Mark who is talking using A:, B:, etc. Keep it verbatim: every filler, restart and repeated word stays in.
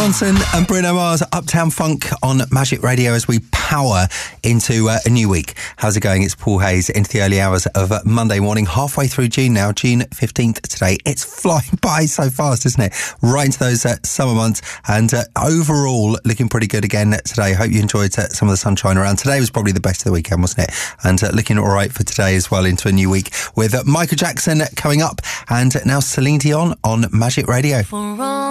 A: Johnson and Bruno Mars, Uptown Funk on Magic Radio as we power into uh, a new week. How's it going? It's Paul Hayes into the early hours of uh, Monday morning, halfway through June now, June fifteenth today. It's flying by so fast, isn't it? Right into those uh, summer months, and uh, overall looking pretty good again today. Hope you enjoyed uh, some of the sunshine around. Today was probably the best of the weekend, wasn't it? And uh, looking all right for today as well into a new week with uh, Michael Jackson coming up, and uh, now Celine Dion on Magic Radio.